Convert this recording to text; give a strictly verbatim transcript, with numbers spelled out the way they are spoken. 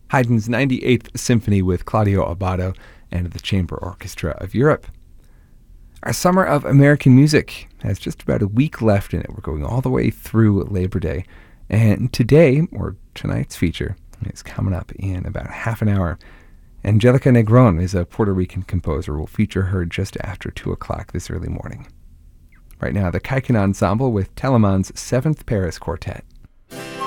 Haydn's ninety-eighth Symphony with Claudio Abbado and the Chamber Orchestra of Europe. Our Summer of American Music has just about a week left in it. We're going all the way through Labor Day. And today, or tonight's feature, is coming up in about half an hour. Angelica Negron is a Puerto Rican composer. We'll feature her just after two o'clock this early morning. Right now, the Kaiken Ensemble with Telemann's Seventh Paris Quartet.